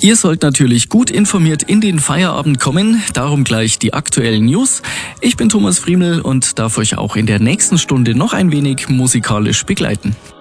Ihr sollt natürlich gut informiert in den Feierabend kommen, darum gleich die aktuellen News. Ich bin Thomas Friemel und darf euch auch in der nächsten Stunde noch ein wenig musikalisch begleiten.